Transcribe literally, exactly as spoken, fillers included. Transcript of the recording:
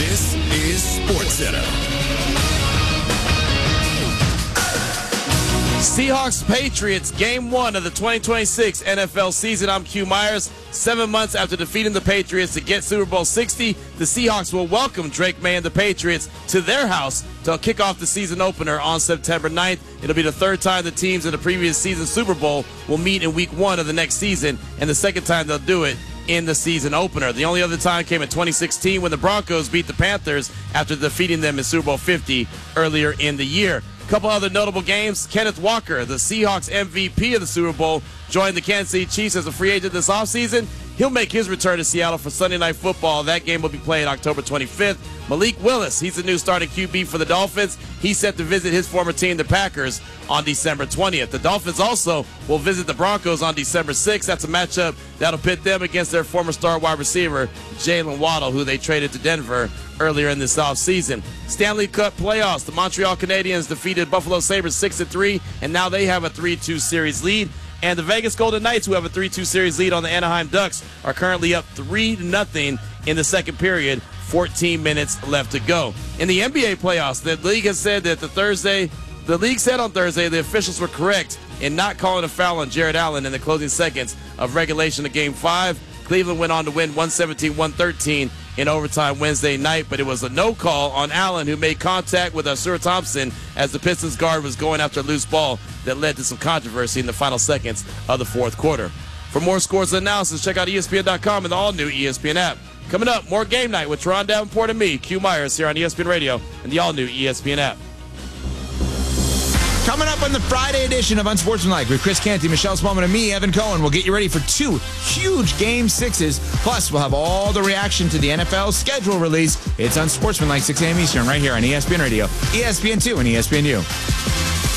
This is SportsCenter. Seahawks Patriots, game one of the twenty twenty-six N F L season. I'm Q Myers. Seven months after defeating the Patriots to get Super Bowl sixty, the Seahawks will welcome Drake May and the Patriots to their house to kick off the season opener on September ninth. It'll be the third time the teams in the previous season Super Bowl will meet in week one of the next season, and the second time they'll do it in the season opener. The only other time came in twenty sixteen when the Broncos beat the Panthers after defeating them in Super Bowl fifty earlier in the year. A couple other notable games. Kenneth Walker, the Seahawks M V P of the Super Bowl, joined the Kansas City Chiefs as a free agent this offseason. He'll make his return to Seattle for Sunday Night Football. That game will be played October twenty-fifth. Malik Willis, he's the new starting Q B for the Dolphins. He's set to visit his former team, the Packers, on December twentieth. The Dolphins also will visit the Broncos on December sixth. That's a matchup that'll pit them against their former star wide receiver, Jalen Waddle, who they traded to Denver earlier in this offseason. Stanley Cup playoffs. The Montreal Canadiens defeated Buffalo Sabres six to three, and now they have a three two series lead. And the Vegas Golden Knights, who have a three two series lead on the Anaheim Ducks, are currently up three to nothing in the second period. fourteen minutes left to go. In the N B A playoffs, the league has said that the Thursday, the league said on Thursday the officials were correct in not calling a foul on Jared Allen in the closing seconds of regulation of Game five. Cleveland went on to win one seventeen one thirteen in overtime Wednesday night, but it was a no call on Allen, who made contact with Ausar Thompson as the Pistons guard was going after a loose ball that led to some controversy in the final seconds of the fourth quarter. For more scores and analysis, check out E S P N dot com and the all-new E S P N app. Coming up, more Game Night with Teron Davenport and me, Q Myers, here on E S P N Radio and the all-new E S P N app. Coming up on the Friday edition of Unsportsmanlike with Chris Canty, Michelle Spellman, and me, Evan Cohen. We'll get you ready for two huge Game sixes. Plus, we'll have all the reaction to the N F L schedule release. It's Unsportsmanlike, six a.m. Eastern, right here on E S P N Radio, E S P N two, and E S P N U.